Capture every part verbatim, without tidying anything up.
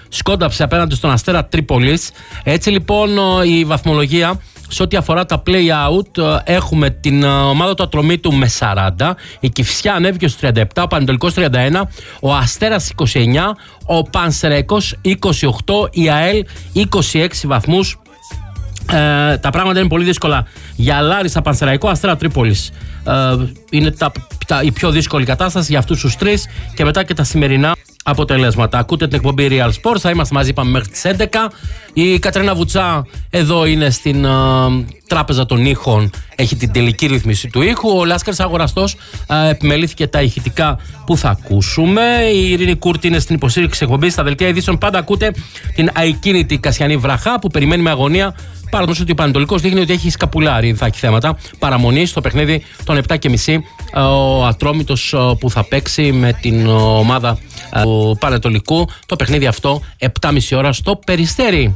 σκόνταψε απέναντι στον Αστέρα Τρίπολης. Έτσι λοιπόν η βαθμολογία σε ό,τι αφορά τα play-out, έχουμε την ομάδα του Ατρωμίτου με σαράντα, η Κηφισιά ανέβηκε στους τριάντα επτά, ο Πανετολικός τριάντα ένα, ο Αστέρας είκοσι εννιά, ο Πανσεραϊκός είκοσι οκτώ, η ΑΕΛ είκοσι έξι βαθμούς. Ε, τα πράγματα είναι πολύ δύσκολα για Λάρισα, Πανσεραϊκό, Αστέρα Τρίπολης. Ε, είναι τα, τα, η πιο δύσκολη κατάσταση για αυτούς τους τρεις και μετά και τα σημερινά αποτελέσματα. Ακούτε την εκπομπή Real Sports, θα είμαστε μαζί, είπαμε, μέχρι τις έντεκα. Η Κατρίνα Βουτσά εδώ είναι στην ε, Τράπεζα των Ήχων, έχει την τελική ρύθμιση του ήχου. Ο Λάσκαρης Αγοραστός ε, επιμελήθηκε τα ηχητικά που θα ακούσουμε. Η Ειρήνη Κούρτη είναι στην υποστήριξη εκπομπής. Στα δελτία ειδήσεων πάντα ακούτε την αικίνητη Κασιανή Βραχά που περιμένει με αγωνία. Παραδόξω ότι ο Πανετολικός δείχνει ότι έχει σκαπουλάρει, θα έχει θέματα παραμονή στο παιχνίδι των επτά και μισή. Ο Ατρόμητος που θα παίξει με την ομάδα του Πανετολικού. Το παιχνίδι αυτό επτά και μισή ώρα στο Περιστέρι.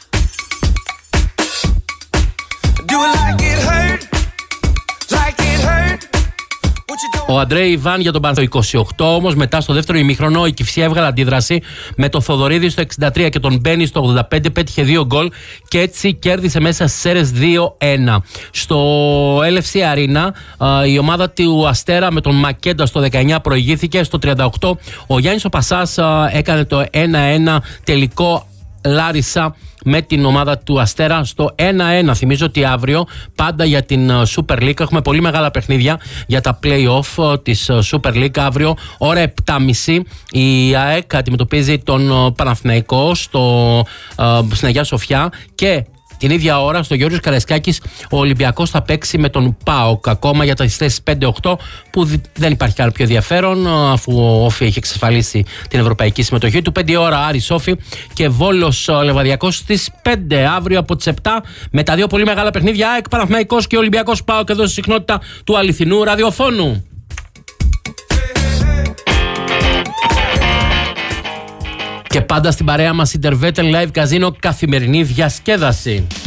Ο Αντρέι Ιβάν για τον Παναθηναϊκό είκοσι οκτώ, όμως μετά στο δεύτερο ημίχρονο η Κηφισιά έβγαλε αντίδραση με το Θοδωρίδη στο εξήντα τρία και τον Μπένι στο ογδόντα πέντε, πέτυχε δύο γκολ και έτσι κέρδισε μέσα στις ΣΕΡΕΣ δύο ένα. Στο ελ εφ σι Arena η ομάδα του Αστέρα με τον Μακέντα στο δεκαεννιά προηγήθηκε, στο τριάντα οκτώ ο Γιάννης ο Πασάς έκανε το ένα ένα, τελικό Λάρισα με την ομάδα του Αστέρα στο ένα ένα. Θυμίζω ότι αύριο πάντα για την Super League έχουμε πολύ μεγάλα παιχνίδια για τα play-off της Super League. Αύριο ώρα επτά και μισή η ΑΕΚ αντιμετωπίζει τον Παναθηναϊκό στο, στην Αγία Σοφιά και την ίδια ώρα στο Γιώργος Καραϊσκάκης ο Ολυμπιακός θα παίξει με τον ΠΑΟΚ ακόμα για τις θέσεις πέντε οκτώ που δεν υπάρχει κάποιο ενδιαφέρον αφού ο Όφη έχει εξασφαλίσει την ευρωπαϊκή συμμετοχή του. πέντε ώρα Άρης Όφη και Βόλος Λεβαδιακός στις πέντε αύριο από τις επτά με τα δύο πολύ μεγάλα παιχνίδια ΑΕΚ Παναθηναϊκός και Ολυμπιακός ΠΑΟΚ εδώ στη συχνότητα του αληθινού ραδιοφώνου. Και πάντα στην παρέα μας Intervetel Live Casino, καθημερινή διασκέδαση.